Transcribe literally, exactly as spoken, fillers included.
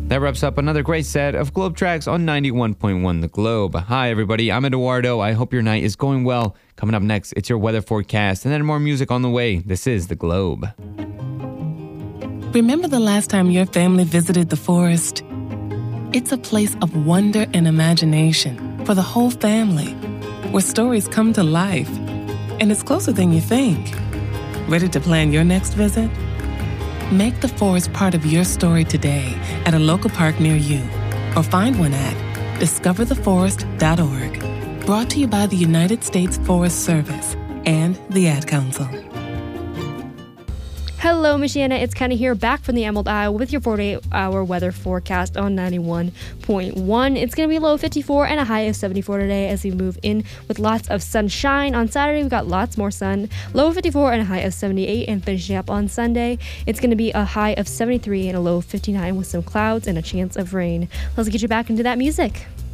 That wraps up another great set of Globe Tracks on ninety-one point one The Globe. Hi, everybody. I'm Eduardo. I hope your night is going well. Coming up next, it's your weather forecast and then more music on the way. This is The Globe. Remember the last time your family visited the forest? It's a place of wonder and imagination for the whole family, where stories come to life. And it's closer than you think. Ready to plan your next visit? Make the forest part of your story today at a local park near you, or find one at discover the forest dot org. Brought to you by the United States Forest Service and the Ad Council. Hello, Michiana. It's Kenny here, back from the Emerald Isle with your forty-eight hour weather forecast on ninety-one point one. It's going to be a low of fifty-four and a high of seventy-four today as we move in with lots of sunshine. On Saturday, we've got lots more sun. Low of fifty-four and a high of seventy-eight. And finishing up on Sunday, it's going to be a high of seventy-three and a low of fifty-nine with some clouds and a chance of rain. Let's get you back into that music.